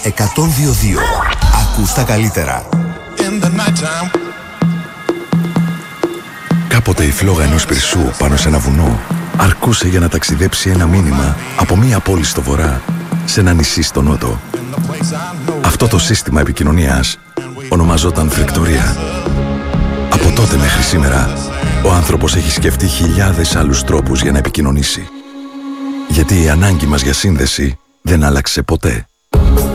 102.2. Ακούς τα καλύτερα. Κάποτε η φλόγα ενός πυρσού πάνω σε ένα βουνό αρκούσε για να ταξιδέψει ένα μήνυμα από μία πόλη στο βορρά σε ένα νησί στο νότο. Αυτό το σύστημα επικοινωνίας ονομαζόταν φρεκτορία. Από τότε μέχρι σήμερα, ο άνθρωπος έχει σκεφτεί χιλιάδες άλλους τρόπους για να επικοινωνήσει. Γιατί η ανάγκη μας για σύνδεση δεν άλλαξε ποτέ.